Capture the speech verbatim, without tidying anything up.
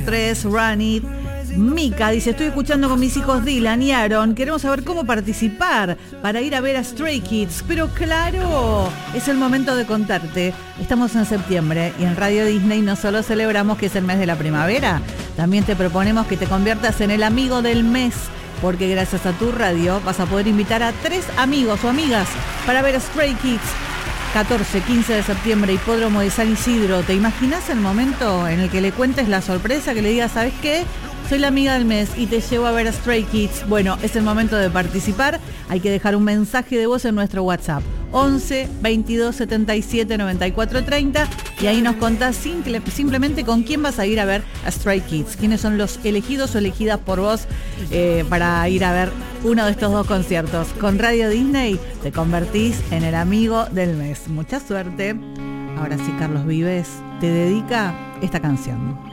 tres, Run It. Mika dice, estoy escuchando con mis hijos Dylan y Aaron, queremos saber cómo participar para ir a ver a Stray Kids, pero claro, es el momento de contarte. Estamos en septiembre y en Radio Disney no solo celebramos que es el mes de la primavera, también te proponemos que te conviertas en el amigo del mes, porque gracias a tu radio vas a poder invitar a tres amigos o amigas para ver a Stray Kids. catorce, quince de septiembre, Hipódromo de San Isidro. ¿Te imaginas el momento en el que le cuentes la sorpresa, que le digas, ¿sabes qué? Soy la amiga del mes y te llevo a ver a Stray Kids. Bueno, es el momento de participar. Hay que dejar un mensaje de voz en nuestro WhatsApp. once, veintidós, setenta y siete, noventa y cuatro, treinta. Y ahí nos contás simple, simplemente con quién vas a ir a ver a Stray Kids. ¿Quiénes son los elegidos o elegidas por vos eh, para ir a ver uno de estos dos conciertos? Con Radio Disney te convertís en el amigo del mes. Mucha suerte. Ahora sí, Carlos Vives te dedica esta canción.